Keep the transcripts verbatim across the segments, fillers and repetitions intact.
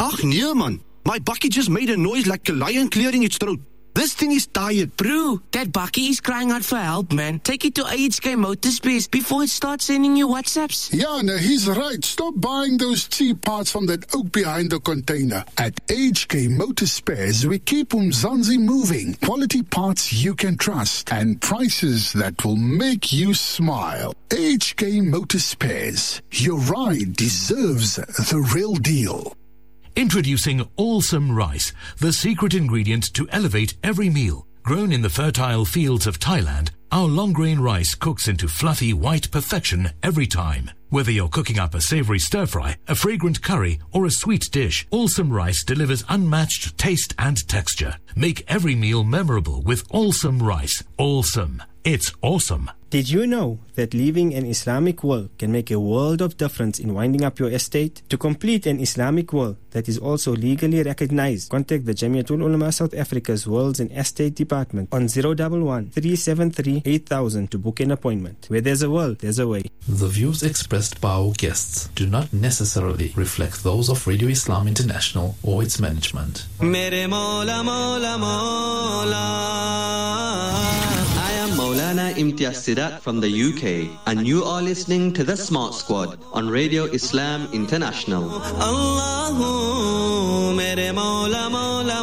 Ach nee man, my bakkie just made a noise like a lion clearing its throat. This thing is tired. Bro, that bakkie is crying out for help, man. Take it to A H K Motorspace before it starts sending you WhatsApps. Yeah, no, he's right. Stop buying those cheap parts from that oak behind the container. At A H K Motorspares, we keep Umzansi moving. Quality parts you can trust and prices that will make you smile. A H K Motorspares. Your ride deserves the real deal. Introducing Awesome Rice, the secret ingredient to elevate every meal. Grown in the fertile fields of Thailand, our long-grain rice cooks into fluffy white perfection every time. Whether you're cooking up a savory stir-fry, a fragrant curry, or a sweet dish, Awesome Rice delivers unmatched taste and texture. Make every meal memorable with Awesome Rice. Awesome. It's awesome. Did you know that leaving an Islamic will can make a world of difference in winding up your estate? To complete an Islamic will that is also legally recognized, contact the Jamiatul Ulama South Africa's Wills and Estate Department on zero one one, three seven three, eight thousand to book an appointment. Where there's a will, there's a way. The views expressed by our guests do not necessarily reflect those of Radio Islam International or its management. Mere Mola, Mola, Mola. I am Maulana Imtiaz Sidat from the U K, and you are listening to The Smart Squad on Radio Islam International. Allahu mere Mola, Mola,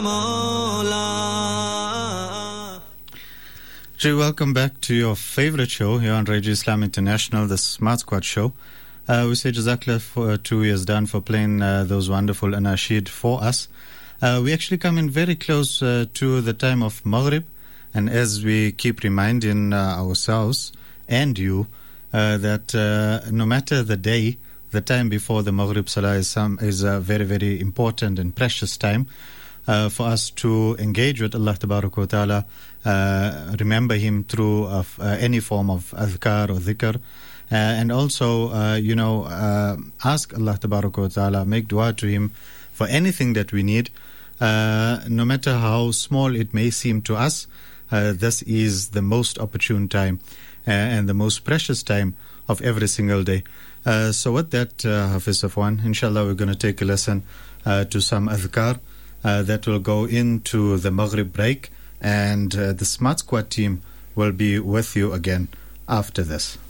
Mola. Jay, welcome back to your favorite show here on Radio Islam International, The Smart Squad show. Uh, we say Jazakallah for uh, two years done for playing uh, those wonderful anashid for us. Uh, we actually come in very close uh, to the time of Maghrib. And as we keep reminding uh, ourselves and you uh, that uh, no matter the day, the time before the Maghrib Salah is, some, is a very, very important and precious time uh, for us to engage with Allah Tabarak wa Ta'ala, uh, remember Him through uh, uh, any form of adhkar or dhikr, uh, and also, uh, you know, uh, ask Allah Tabarak wa Ta'ala, make dua to Him for anything that we need, uh, no matter how small it may seem to us. Uh, this is the most opportune time uh, and the most precious time of every single day. Uh, so with that, uh, Hafiz Safwan, inshallah, we're going to take a listen uh, to some adhkar uh, that will go into the Maghrib break, and uh, the Smart Squad team will be with you again after this.